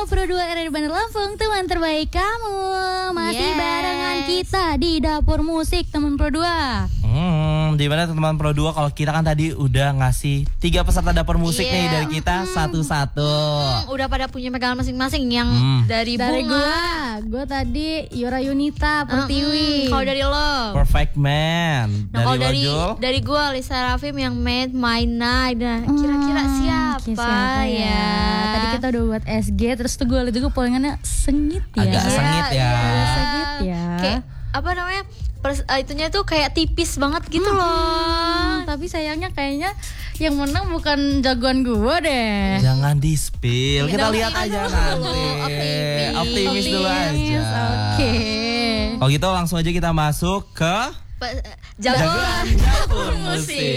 Pro 2 RRI Bandar Lampung, teman terbaik kamu. Masih barengan kita di Dapur Musik teman Pro 2. Di mana teman Pro 2 kalau kita kan tadi udah ngasih 3 peserta Dapur Musik nih dari kita satu-satu. Udah pada punya pegangan masing-masing yang dari gue tadi Yura Yunita Pertiwi. Kalau dari lo Perfect Man. Nah, kalau Ojol dari gue Lisa Rafim yang Made My Night. Nah, kira-kira siapa ya? Tadi kita udah buat SG, terus tuh gue liat juga pollingannya sengit ya. agak sengit ya. Agak sengit ya. Kayak apa namanya? Itunya tuh kayak tipis banget gitu loh. Tapi sayangnya kayaknya yang menang bukan jagoan gue deh. Jangan di-spill, kita lihat aja nanti. Optimis dulu aja. Oke. Kalau gitu langsung aja kita masuk ke Jagoan Dapur Musik.